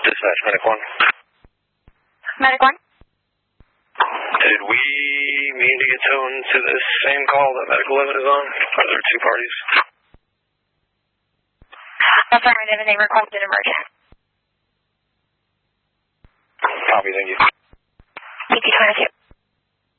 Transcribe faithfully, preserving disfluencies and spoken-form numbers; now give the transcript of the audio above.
Dispatch, Medic one. Medic one? Did we mean to get towed to this same call that Medic eleven is on? Are there two parties? Affirmative, and they requested emergency.